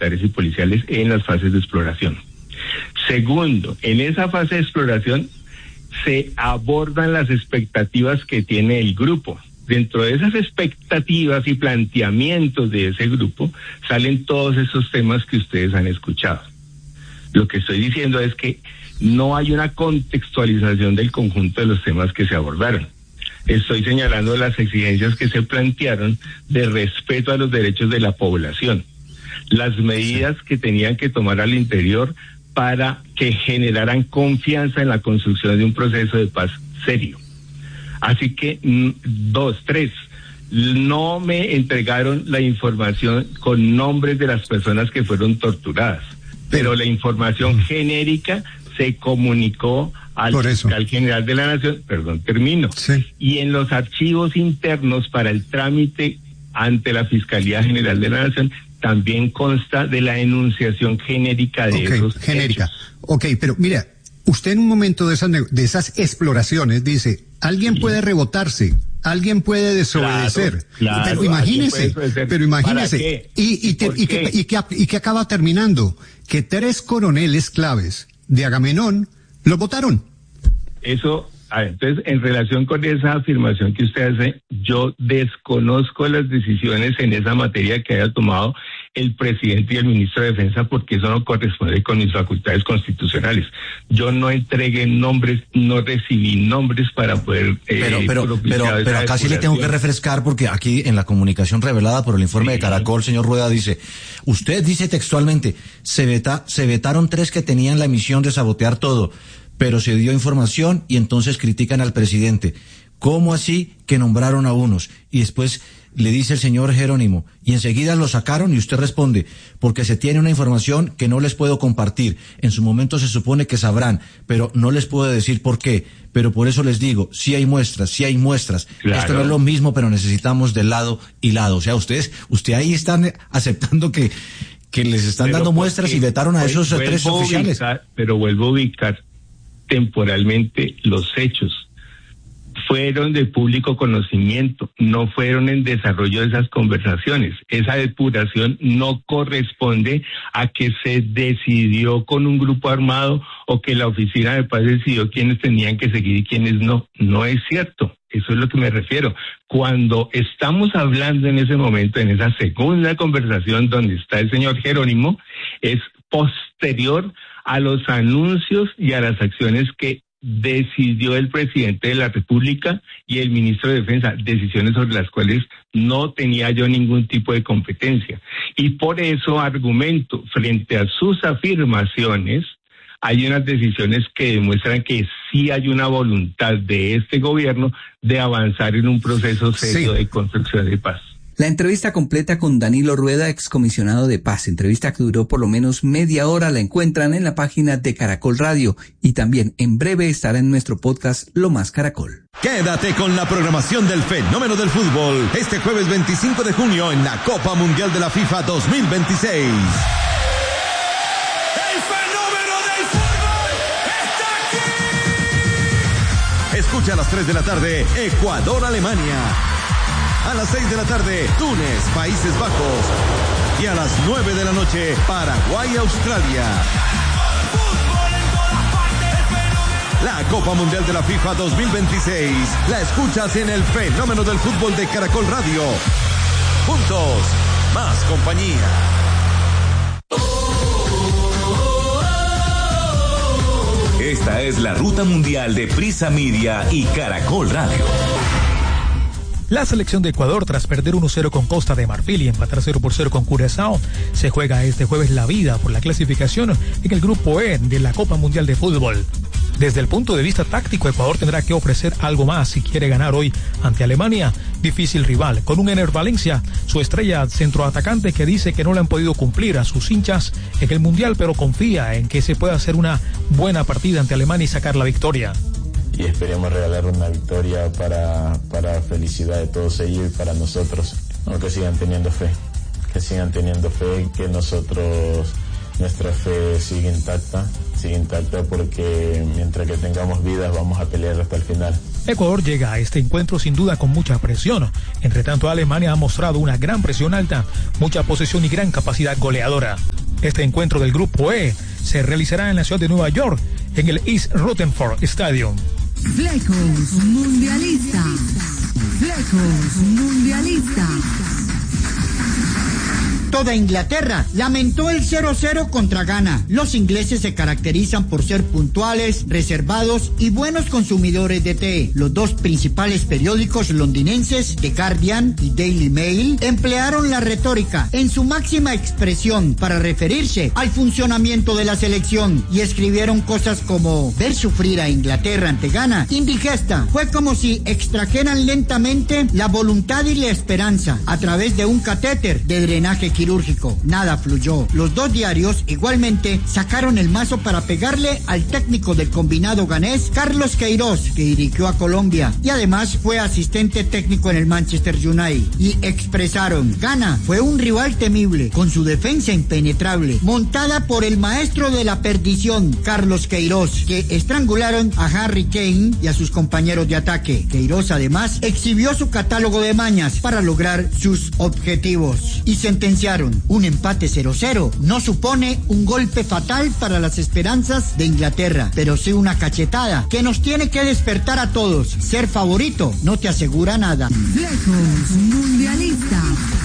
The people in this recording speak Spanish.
militares y policiales en las fases de exploración. Segundo, en esa fase de exploración se abordan las expectativas que tiene el grupo. Dentro de esas expectativas y planteamientos de ese grupo salen todos esos temas que ustedes han escuchado. Lo que estoy diciendo es que no hay una contextualización del conjunto de los temas que se abordaron. Estoy señalando las exigencias que se plantearon de respeto a los derechos de la población, las medidas que tenían que tomar al interior para que generaran confianza en la construcción de un proceso de paz serio. Así que, 2, 3, no me entregaron la información con nombres de las personas que fueron torturadas, pero la información genérica se comunicó al fiscal general de la Nación, Sí. Y en los archivos internos para el trámite ante la Fiscalía General de la Nación también consta de la enunciación genérica de esos genérica. hechos. Ok, pero mira, usted en un momento de esas exploraciones dice, alguien puede rebotarse, alguien puede desobedecer, claro, pero imagínese, y que acaba terminando, que 3 coroneles claves de Agamenón los votaron. Eso, entonces, en relación con esa afirmación que usted hace, yo desconozco las decisiones en esa materia que haya tomado el presidente y el ministro de Defensa, porque eso no corresponde con mis facultades constitucionales. Yo no entregué nombres, no recibí nombres para poder... Pero acá sí le tengo que refrescar, porque aquí en la comunicación revelada por el informe de Caracol, señor Rueda, dice, usted dice textualmente, se vetaron 3 que tenían la misión de sabotear todo, pero se dio información y entonces critican al presidente. ¿Cómo así que nombraron a unos? Y después le dice el señor Jerónimo, y enseguida lo sacaron, y usted responde, porque se tiene una información que no les puedo compartir. En su momento se supone que sabrán, pero no les puedo decir por qué. Pero por eso les digo, sí hay muestras. Claro. Esto no es lo mismo, pero necesitamos de lado y lado. O sea, usted ahí están aceptando que les están dando muestras y vetaron a esos 3 oficiales. Pero vuelvo a ubicar temporalmente los hechos. Fueron de público conocimiento, no fueron en desarrollo de esas conversaciones. Esa depuración no corresponde a que se decidió con un grupo armado o que la oficina de paz decidió quiénes tenían que seguir y quiénes no. No es cierto. Eso es lo que me refiero. Cuando estamos hablando en ese momento, en esa segunda conversación donde está el señor Jerónimo, es posterior a los anuncios y a las acciones que decidió el presidente de la República y el ministro de Defensa, decisiones sobre las cuales no tenía yo ningún tipo de competencia. Y por eso argumento, frente a sus afirmaciones, hay unas decisiones que demuestran que sí hay una voluntad de este gobierno de avanzar en un proceso serio de construcción de paz. La entrevista completa con Danilo Rueda, excomisionado de paz, entrevista que duró por lo menos media hora, la encuentran en la página de Caracol Radio y también en breve estará en nuestro podcast Lo Más Caracol. Quédate con la programación del fenómeno del fútbol este jueves 25 de junio en la Copa Mundial de la FIFA 2026. ¡El fenómeno del fútbol está aquí! Escucha a las 3 de la tarde, Ecuador-Alemania. A las 6 de la tarde, Túnez, Países Bajos. Y a las 9 de la noche, Paraguay-Australia. La Copa Mundial de la FIFA 2026 la escuchas en el fenómeno del fútbol de Caracol Radio. Juntos, más compañía. Esta es la ruta mundial de Prisa Media y Caracol Radio. La selección de Ecuador, tras perder 1-0 con Costa de Marfil y empatar 0-0 con Curazao, se juega este jueves la vida por la clasificación en el Grupo E de la Copa Mundial de Fútbol. Desde el punto de vista táctico, Ecuador tendrá que ofrecer algo más si quiere ganar hoy ante Alemania, difícil rival, con un Ener Valencia, su estrella centroatacante, que dice que no le han podido cumplir a sus hinchas en el Mundial, pero confía en que se pueda hacer una buena partida ante Alemania y sacar la victoria. Y esperemos regalar una victoria para felicidad de todos ellos y para nosotros, ¿no? Que sigan teniendo fe, que nosotros, nuestra fe sigue intacta porque mientras que tengamos vidas vamos a pelear hasta el final. Ecuador llega a este encuentro sin duda con mucha presión. Entre tanto, Alemania ha mostrado una gran presión alta, mucha posesión y gran capacidad goleadora. Este encuentro del Grupo E se realizará en la ciudad de Nueva York, en el East Rutherford Stadium. Flecos Mundialista. Flecos Mundialista. Toda Inglaterra lamentó el 0-0 contra Ghana. Los ingleses se caracterizan por ser puntuales, reservados y buenos consumidores de té. Los dos principales periódicos londinenses, The Guardian y Daily Mail, emplearon la retórica en su máxima expresión para referirse al funcionamiento de la selección y escribieron cosas como: ver sufrir a Inglaterra ante Ghana, indigesta. Fue como si extrajeran lentamente la voluntad y la esperanza a través de un catéter de drenaje quirúrgico. Nada fluyó. Los dos diarios igualmente sacaron el mazo para pegarle al técnico del combinado ganés, Carlos Queiroz, que dirigió a Colombia y además fue asistente técnico en el Manchester United, y expresaron: Ghana fue un rival temible, con su defensa impenetrable, montada por el maestro de la perdición, Carlos Queiroz, que estrangularon a Harry Kane y a sus compañeros de ataque. Queiroz además exhibió su catálogo de mañas para lograr sus objetivos y sentenciaron: un empate 0-0 no supone un golpe fatal para las esperanzas de Inglaterra, pero sí una cachetada que nos tiene que despertar a todos. Ser favorito no te asegura nada. Flecos Mundialista.